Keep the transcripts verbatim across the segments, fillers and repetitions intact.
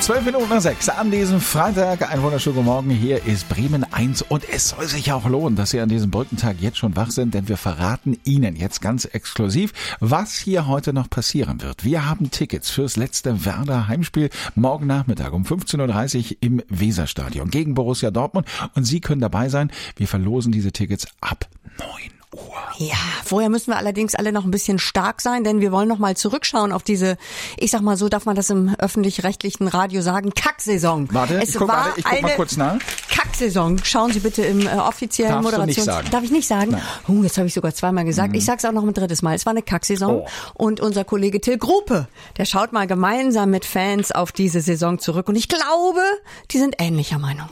Zwölf Minuten nach sechs an diesem Freitag. Ein wunderschönen guten Morgen. Hier ist Bremen eins und es soll sich auch lohnen, dass Sie an diesem Brückentag jetzt schon wach sind, denn wir verraten Ihnen jetzt ganz exklusiv, was hier heute noch passieren wird. Wir haben Tickets fürs letzte Werder Heimspiel morgen Nachmittag um fünfzehn Uhr dreißig im Weserstadion gegen Borussia Dortmund und Sie können dabei sein. Wir verlosen diese Tickets ab neun Uhr. Ja, vorher müssen wir allerdings alle noch ein bisschen stark sein, denn wir wollen noch mal zurückschauen auf diese, ich sag mal so, darf man das im öffentlich-rechtlichen Radio sagen, Kacksaison. Warte, es ich guck, war warte, ich guck mal kurz nach. Kacksaison. Schauen Sie bitte im äh, offiziellen Darfst du Moderations... nicht sagen. Darf ich nicht sagen? Nein. Oh, jetzt habe ich sogar zweimal gesagt. Mhm. Ich sag's auch noch ein drittes Mal. Es war eine Kacksaison. Oh. Und unser Kollege Till Gruppe, der schaut mal gemeinsam mit Fans auf diese Saison zurück. Und ich glaube, die sind ähnlicher Meinung.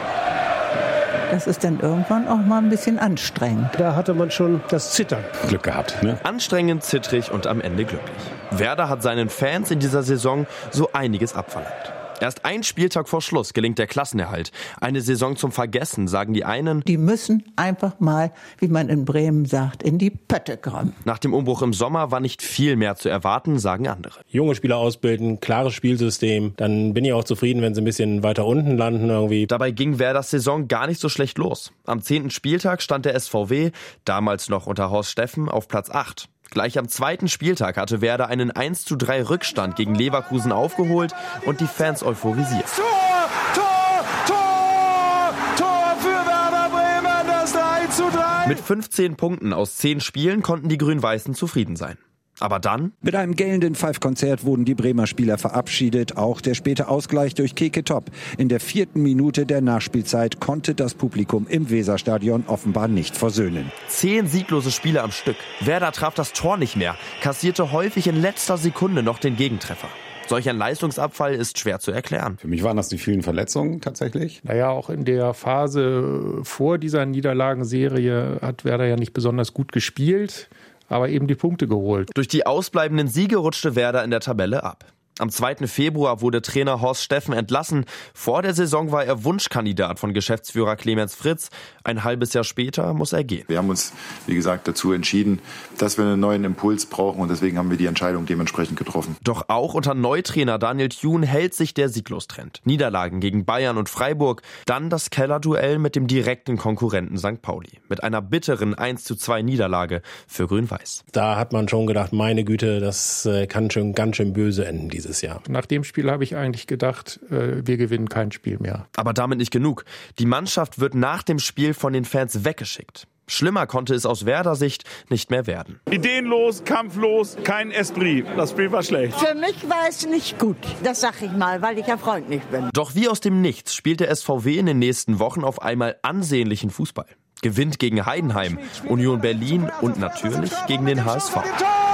Das ist dann irgendwann auch mal ein bisschen anstrengend. Da hatte man schon das Zittern. Glück gehabt, ne? Anstrengend, zittrig und am Ende glücklich. Werder hat seinen Fans in dieser Saison so einiges abverlangt. Erst ein Spieltag vor Schluss gelingt der Klassenerhalt. Eine Saison zum Vergessen, sagen die einen. Die müssen einfach mal, wie man in Bremen sagt, in die Pötte kommen. Nach dem Umbruch im Sommer war nicht viel mehr zu erwarten, sagen andere. Junge Spieler ausbilden, klares Spielsystem. Dann bin ich auch zufrieden, wenn sie ein bisschen weiter unten landen irgendwie. Dabei ging Werders Saison gar nicht so schlecht los. Am zehnten Spieltag stand der S V W, damals noch unter Horst Steffen, auf Platz acht. Gleich am zweiten Spieltag hatte Werder einen eins zu drei Rückstand gegen Leverkusen aufgeholt und die Fans euphorisiert. Tor, Tor, Tor, Tor für Werder Bremen, das drei zu drei. Mit fünfzehn Punkten aus zehn Spielen konnten die Grün-Weißen zufrieden sein. Aber dann? Mit einem gellenden Pfeifkonzert wurden die Bremer Spieler verabschiedet. Auch der späte Ausgleich durch Keke Top. In der vierten Minute der Nachspielzeit konnte das Publikum im Weserstadion offenbar nicht versöhnen. Zehn sieglose Spiele am Stück. Werder traf das Tor nicht mehr, kassierte häufig in letzter Sekunde noch den Gegentreffer. Solch ein Leistungsabfall ist schwer zu erklären. Für mich waren das die vielen Verletzungen tatsächlich. Naja, auch in der Phase vor dieser Niederlagenserie hat Werder ja nicht besonders gut gespielt, aber eben die Punkte geholt. Durch die ausbleibenden Siege rutschte Werder in der Tabelle ab. Am zweiten Februar wurde Trainer Horst Steffen entlassen. Vor der Saison war er Wunschkandidat von Geschäftsführer Clemens Fritz. Ein halbes Jahr später muss er gehen. Wir haben uns, wie gesagt, dazu entschieden, dass wir einen neuen Impuls brauchen und deswegen haben wir die Entscheidung dementsprechend getroffen. Doch auch unter Neutrainer Daniel Thune hält sich der Sieglostrend. Niederlagen gegen Bayern und Freiburg, dann das Kellerduell mit dem direkten Konkurrenten Sankt Pauli. Mit einer bitteren eins zu zwei Niederlage für Grün-Weiß. Da hat man schon gedacht, meine Güte, das kann schon ganz schön böse enden dieses Jahr. Nach dem Spiel habe ich eigentlich gedacht, wir gewinnen kein Spiel mehr. Aber damit nicht genug. Die Mannschaft wird nach dem Spiel von den Fans weggeschickt. Schlimmer konnte es aus Werder Sicht nicht mehr werden. Ideenlos, kampflos, kein Esprit. Das Spiel war schlecht. Für mich war es nicht gut, das sag ich mal, weil ich ja freundlich bin. Doch wie aus dem Nichts spielt der S V W in den nächsten Wochen auf einmal ansehnlichen Fußball. Gewinnt gegen Heidenheim, Union Berlin und natürlich gegen den H S V.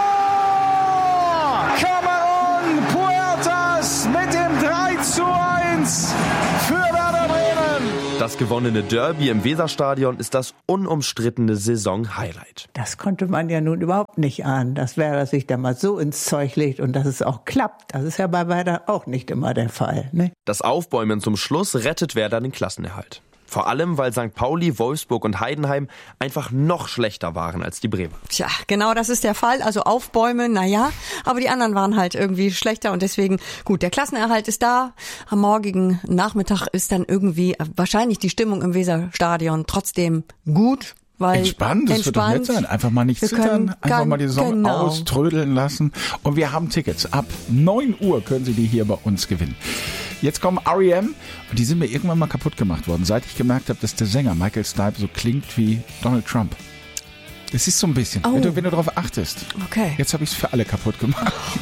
Cameron Puertas mit dem drei zu eins für Werder Bremen. Das gewonnene Derby im Weserstadion ist das unumstrittene Saison-Highlight. Das konnte man ja nun überhaupt nicht ahnen, dass Werder sich da mal so ins Zeug legt und dass es auch klappt. Das ist ja bei Werder auch nicht immer der Fall, ne? Das Aufbäumen zum Schluss rettet Werder den Klassenerhalt. Vor allem, weil Sankt Pauli, Wolfsburg und Heidenheim einfach noch schlechter waren als die Bremer. Tja, genau das ist der Fall. Also aufbäumen, naja, aber die anderen waren halt irgendwie schlechter und deswegen, gut, der Klassenerhalt ist da. Am morgigen Nachmittag ist dann irgendwie wahrscheinlich die Stimmung im Weserstadion trotzdem gut. Weil entspannt, das wird doch nett sein. Einfach mal nicht zittern, einfach mal die Saison genau. auströdeln lassen. Und wir haben Tickets. Ab neun Uhr können Sie die hier bei uns gewinnen. Jetzt kommen R E M und die sind mir irgendwann mal kaputt gemacht worden, seit ich gemerkt habe, dass der Sänger Michael Stipe so klingt wie Donald Trump. Das ist so ein bisschen, oh. wenn du, wenn du darauf achtest. Okay. Jetzt habe ich es für alle kaputt gemacht.